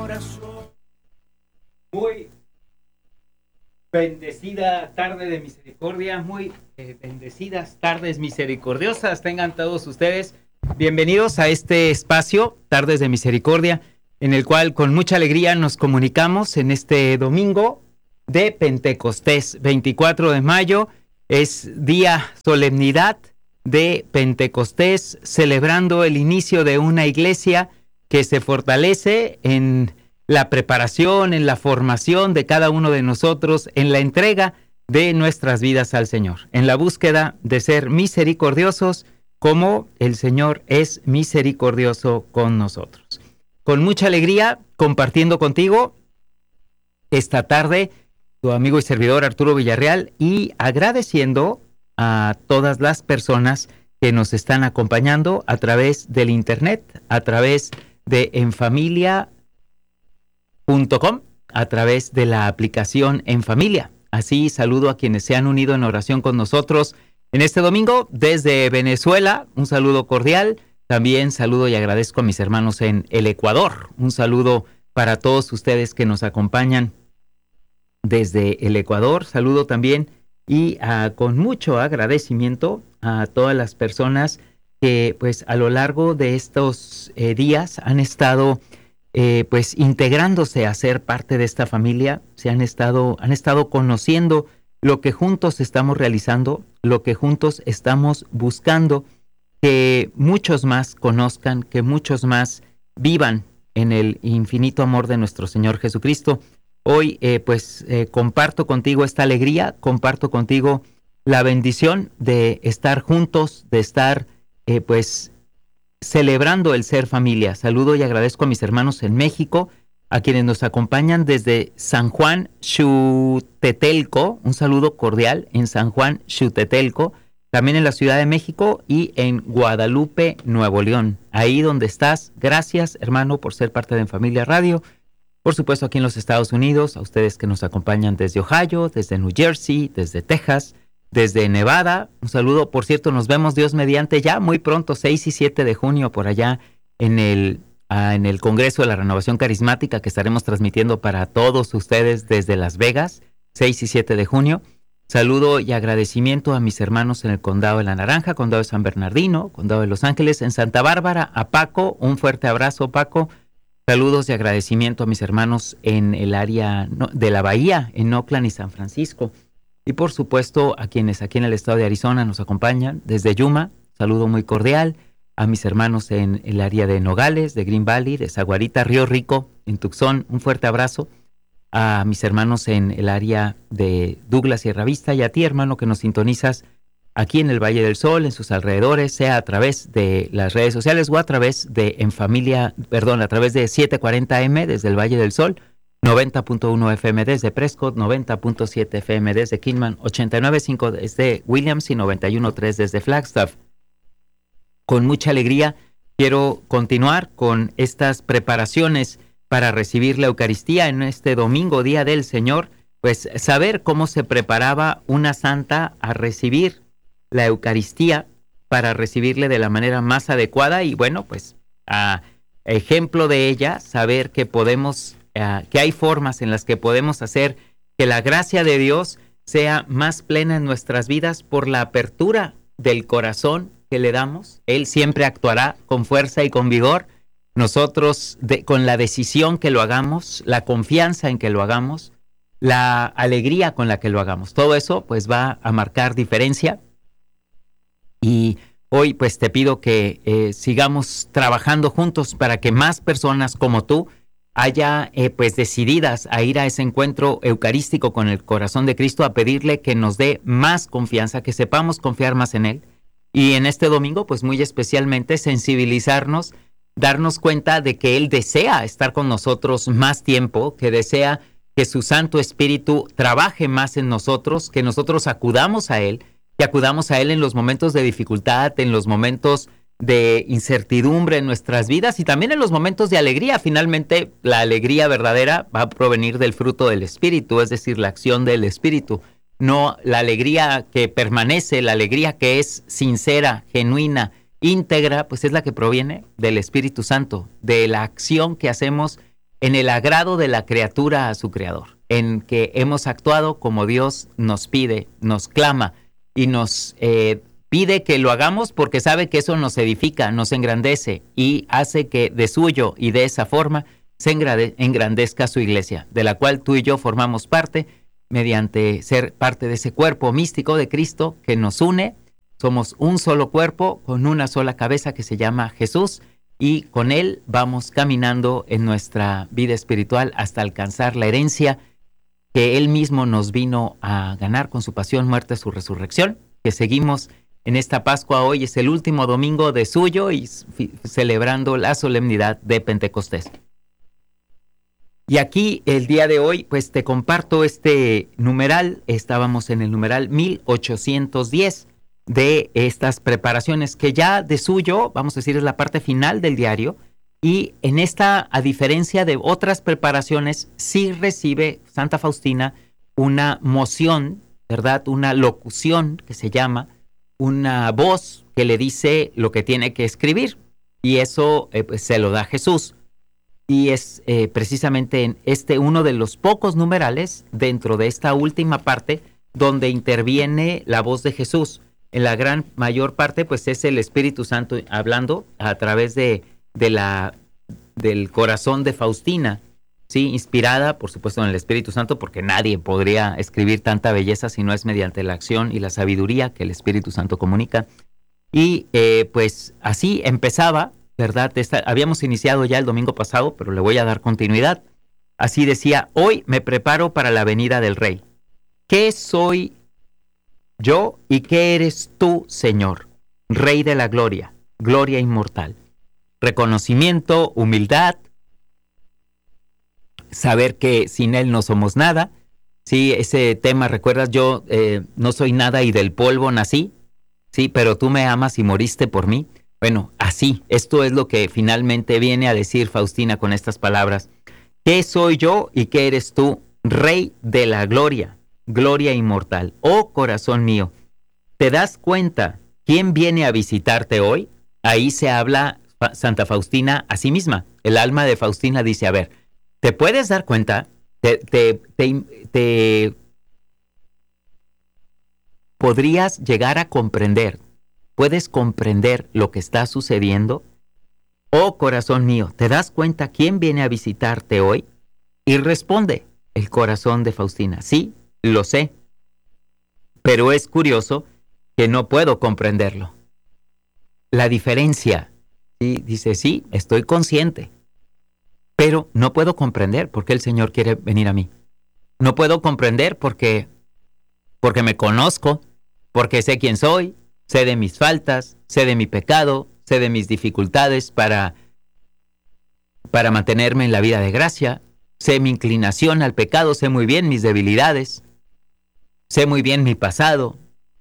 corazón. Muy bendecida tarde de misericordia, muy bendecidas tardes misericordiosas tengan todos ustedes. Bienvenidos a este espacio, Tardes de Misericordia, en el cual con mucha alegría nos comunicamos en este domingo de Pentecostés, 24 de mayo, es día solemnidad de Pentecostés, celebrando el inicio de una iglesia que se fortalece en la preparación, en la formación de cada uno de nosotros, en la entrega de nuestras vidas al Señor, en la búsqueda de ser misericordiosos como el Señor es misericordioso con nosotros. Con mucha alegría, compartiendo contigo esta tarde, tu amigo y servidor Arturo Villarreal, y agradeciendo a todas las personas que nos están acompañando a través del internet, a través de enfamilia.com, a través de la aplicación En Familia. Así saludo a quienes se han unido en oración con nosotros en este domingo desde Venezuela. Un saludo cordial. También saludo y agradezco a mis hermanos en el Ecuador. Un saludo para todos ustedes que nos acompañan desde el Ecuador. Saludo también y con mucho agradecimiento a todas las personas que pues a lo largo de estos días han estado pues integrándose a ser parte de esta familia, han estado conociendo lo que juntos estamos realizando, lo que juntos estamos buscando, que muchos más conozcan, que muchos más vivan en el infinito amor de nuestro Señor Jesucristo. Hoy comparto contigo esta alegría, comparto contigo la bendición de estar juntos, de estar celebrando el ser familia. Saludo y agradezco a mis hermanos en México, a quienes nos acompañan desde San Juan Xutetelco, un saludo cordial en San Juan Xutetelco, también en la Ciudad de México y en Guadalupe, Nuevo León. Ahí donde estás, gracias hermano por ser parte de En Familia Radio. Por supuesto aquí en los Estados Unidos, a ustedes que nos acompañan desde Ohio, desde New Jersey, desde Texas, desde Nevada. Un saludo, por cierto, nos vemos Dios mediante ya muy pronto, 6 y 7 de junio por allá en el Congreso de la Renovación Carismática que estaremos transmitiendo para todos ustedes desde Las Vegas, 6 y 7 de junio. Saludo y agradecimiento a mis hermanos en el Condado de La Naranja, Condado de San Bernardino, Condado de Los Ángeles, en Santa Bárbara, a Paco, un fuerte abrazo Paco. Saludos y agradecimiento a mis hermanos en el área de la Bahía, en Oakland y San Francisco. Y por supuesto a quienes aquí en el estado de Arizona nos acompañan desde Yuma, saludo muy cordial. A mis hermanos en el área de Nogales, de Green Valley, de Saguarita, Río Rico, en Tucson, un fuerte abrazo. A mis hermanos en el área de Douglas, Sierra Vista, y a ti, hermano, que nos sintonizas aquí en el Valle del Sol, en sus alrededores, sea a través de las redes sociales o a través de a través de 740M desde el Valle del Sol, 90.1 FM desde Prescott, 90.7 FM desde Kingman, 89.5 desde Williams y 91.3 desde Flagstaff. Con mucha alegría quiero continuar con estas preparaciones para recibir la Eucaristía en este domingo, Día del Señor, pues saber cómo se preparaba una santa a recibir la Eucaristía, para recibirle de la manera más adecuada y bueno, pues a ejemplo de ella, saber que que hay formas en las que podemos hacer que la gracia de Dios sea más plena en nuestras vidas por la apertura del corazón que le damos. Él siempre actuará con fuerza y con vigor. Nosotros con la decisión que lo hagamos, la confianza en que lo hagamos, la alegría con la que lo hagamos. Todo eso pues va a marcar diferencia. Y hoy pues te pido que sigamos trabajando juntos para que más personas como tú haya pues decididas a ir a ese encuentro eucarístico con el corazón de Cristo, a pedirle que nos dé más confianza, que sepamos confiar más en Él. Y en este domingo pues muy especialmente sensibilizarnos, darnos cuenta de que Él desea estar con nosotros más tiempo, que desea que su Santo Espíritu trabaje más en nosotros, que nosotros acudamos a Él, que acudamos a Él en los momentos de dificultad, en los momentos de incertidumbre en nuestras vidas y también en los momentos de alegría. Finalmente, la alegría verdadera va a provenir del fruto del Espíritu, es decir, la acción del Espíritu. No la alegría que permanece, la alegría que es sincera, genuina, íntegra, pues es la que proviene del Espíritu Santo, de la acción que hacemos en el agrado de la criatura a su creador, en que hemos actuado como Dios nos pide, nos clama y nos pide que lo hagamos porque sabe que eso nos edifica, nos engrandece y hace que de suyo y de esa forma se engrandezca su iglesia, de la cual tú y yo formamos parte mediante ser parte de ese cuerpo místico de Cristo que nos une. Somos un solo cuerpo con una sola cabeza que se llama Jesús y con Él vamos caminando en nuestra vida espiritual hasta alcanzar la herencia que Él mismo nos vino a ganar con su pasión, muerte, su resurrección, que seguimos en esta Pascua. Hoy es el último domingo de suyo y celebrando la solemnidad de Pentecostés. Y aquí el día de hoy pues te comparto este numeral. Estábamos en el numeral 1810 de estas preparaciones que ya de suyo, vamos a decir, es la parte final del diario. Y en esta, a diferencia de otras preparaciones, sí recibe Santa Faustina una moción, ¿verdad? Una locución que se llama, una voz que le dice lo que tiene que escribir. Y eso pues, se lo da Jesús. Y es precisamente en uno de los pocos numerales dentro de esta última parte donde interviene la voz de Jesús. En la gran mayor parte, pues es el Espíritu Santo hablando a través del corazón de Faustina, ¿sí? Inspirada, por supuesto, en el Espíritu Santo, porque nadie podría escribir tanta belleza si no es mediante la acción y la sabiduría que el Espíritu Santo comunica. Y pues así empezaba, ¿verdad? Habíamos iniciado ya el domingo pasado, pero le voy a dar continuidad. Así decía: hoy me preparo para la venida del Rey. ¿Qué soy yo y qué eres tú, Señor? Rey de la gloria, gloria inmortal. Reconocimiento, humildad, saber que sin Él no somos nada. Sí, ese tema, ¿recuerdas? Yo no soy nada y del polvo nací, sí, pero tú me amas y moriste por mí. Bueno, así, esto es lo que finalmente viene a decir Faustina con estas palabras. ¿Qué soy yo y qué eres tú? Rey de la gloria, gloria inmortal. Oh corazón mío, ¿te das cuenta quién viene a visitarte hoy? Ahí se habla Santa Faustina a sí misma. El alma de Faustina dice: a ver, ¿te puedes dar cuenta? ¿Te podrías llegar a comprender? ¿Puedes comprender lo que está sucediendo? Oh corazón mío, ¿te das cuenta quién viene a visitarte hoy? Y responde el corazón de Faustina: sí, lo sé, pero es curioso que no puedo comprenderlo. La diferencia, ¿sí? Dice: sí, estoy consciente, pero no puedo comprender por qué el Señor quiere venir a mí. No puedo comprender porque me conozco, porque sé quién soy, sé de mis faltas, sé de mi pecado, sé de mis dificultades para mantenerme en la vida de gracia, sé mi inclinación al pecado, sé muy bien mis debilidades, sé muy bien mi pasado.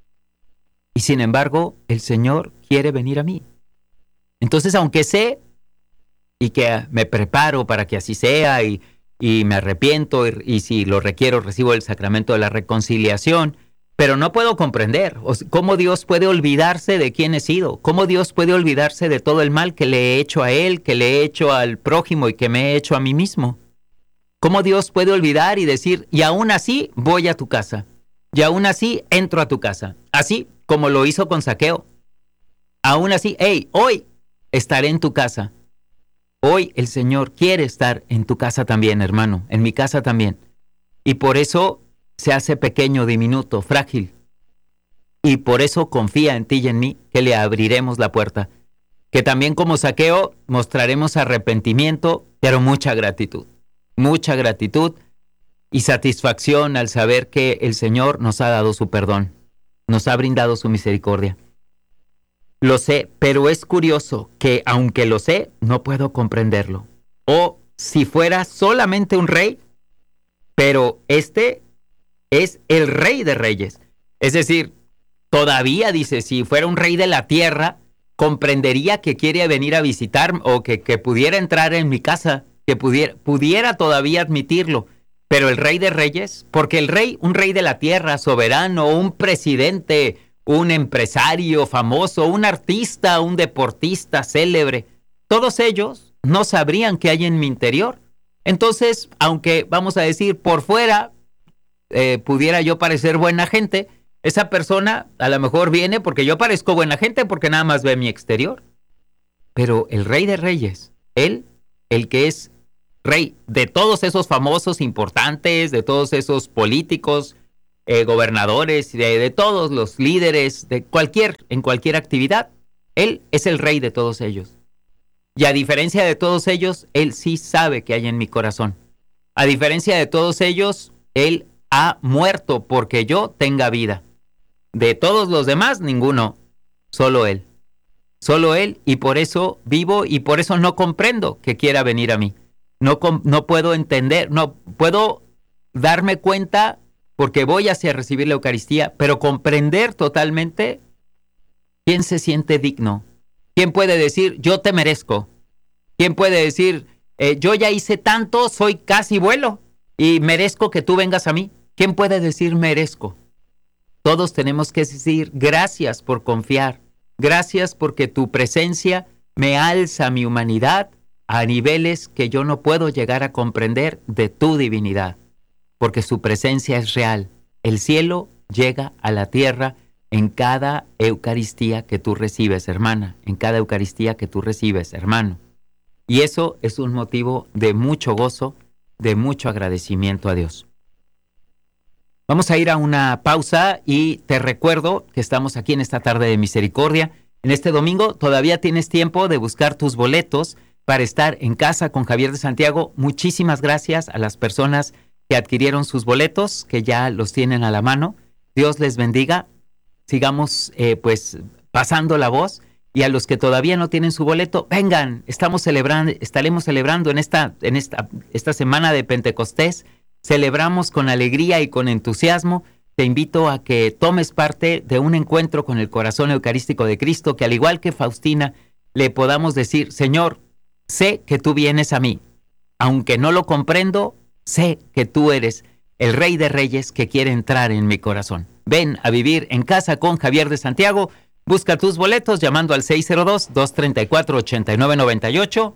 Y sin embargo, el Señor quiere venir a mí. Entonces, aunque sé y que me preparo para que así sea y me arrepiento y si lo requiero recibo el sacramento de la reconciliación, pero no puedo comprender cómo Dios puede olvidarse de quién he sido, cómo Dios puede olvidarse de todo el mal que le he hecho a Él, que le he hecho al prójimo y que me he hecho a mí mismo. Cómo Dios puede olvidar y decir: y aún así voy a tu casa, y aún así entro a tu casa, así como lo hizo con Zaqueo. Aún así, hey, hoy estaré en tu casa. Hoy el Señor quiere estar en tu casa también, hermano, en mi casa también. Y por eso se hace pequeño, diminuto, frágil. Y por eso confía en ti y en mí, que le abriremos la puerta. Que también como Zaqueo mostraremos arrepentimiento, pero mucha gratitud. Mucha gratitud y satisfacción al saber que el Señor nos ha dado su perdón. Nos ha brindado su misericordia. Lo sé, pero es curioso que aunque lo sé, no puedo comprenderlo. O si fuera solamente un rey, pero este es el Rey de Reyes. Es decir, todavía dice, si fuera un rey de la tierra, comprendería que quiere venir a visitar o que pudiera entrar en mi casa, que pudiera todavía admitirlo. Pero el Rey de Reyes, porque el rey, un rey de la tierra, soberano, un presidente, un empresario famoso, un artista, un deportista célebre, todos ellos no sabrían qué hay en mi interior. Entonces, aunque vamos a decir por fuera, pudiera yo parecer buena gente, esa persona a lo mejor viene porque yo parezco buena gente porque nada más ve mi exterior. Pero el Rey de Reyes, él, el que es rey de todos esos famosos importantes, de todos esos políticos, gobernadores, de todos los líderes, en cualquier actividad, él es el rey de todos ellos. Y a diferencia de todos ellos, él sí sabe qué hay en mi corazón. A diferencia de todos ellos, él ha muerto porque yo tenga vida. De todos los demás, ninguno, solo él. Solo él, y por eso vivo y por eso no comprendo que quiera venir a mí. No puedo entender, no puedo darme cuenta porque voy hacia recibir la Eucaristía, pero comprender totalmente quién se siente digno. ¿Quién puede decir, yo te merezco? ¿Quién puede decir, yo ya hice tanto, soy casi vuelo y merezco que tú vengas a mí? ¿Quién puede decir merezco? Todos tenemos que decir gracias por confiar, gracias porque tu presencia me alza mi humanidad a niveles que yo no puedo llegar a comprender de tu divinidad, porque su presencia es real. El cielo llega a la tierra en cada Eucaristía que tú recibes, hermana, en cada Eucaristía que tú recibes, hermano. Y eso es un motivo de mucho gozo, de mucho agradecimiento a Dios. Vamos a ir a una pausa y te recuerdo que estamos aquí en esta tarde de misericordia. En este domingo todavía tienes tiempo de buscar tus boletos para estar en casa con Javier de Santiago. Muchísimas gracias a las personas que adquirieron sus boletos, que ya los tienen a la mano. Dios les bendiga. Sigamos pasando la voz. Y a los que todavía no tienen su boleto, vengan, estaremos celebrando en esta semana de Pentecostés. Celebramos con alegría y con entusiasmo. Te invito a que tomes parte de un encuentro con el corazón eucarístico de Cristo, que al igual que Faustina, le podamos decir, Señor, sé que tú vienes a mí. Aunque no lo comprendo, sé que tú eres el Rey de Reyes que quiere entrar en mi corazón. Ven a vivir en casa con Javier de Santiago. Busca tus boletos llamando al 602-234-8998.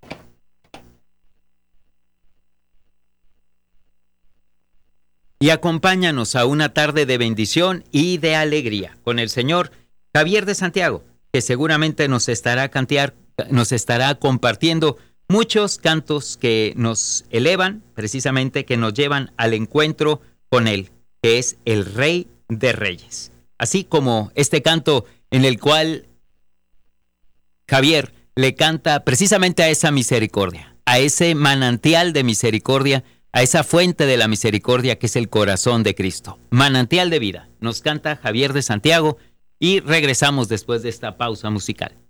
Y acompáñanos a una tarde de bendición y de alegría con el Señor Javier de Santiago, que seguramente nos estará compartiendo muchos cantos que nos elevan, precisamente que nos llevan al encuentro con Él, que es el Rey de Reyes. Así como este canto en el cual Javier le canta precisamente a esa misericordia, a ese manantial de misericordia, a esa fuente de la misericordia que es el corazón de Cristo. Manantial de vida. Nos canta Javier de Santiago y regresamos después de esta pausa musical.